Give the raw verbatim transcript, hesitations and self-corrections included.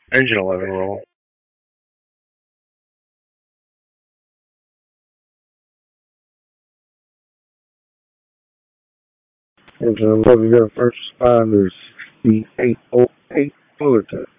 Engine eleven roll. Engine eleven, got first responders, sixty-eight oh eight Fullerton.